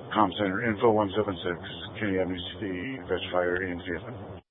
Com Center, Info 176, Kenny Avenue C, Fetch Fire, ANC.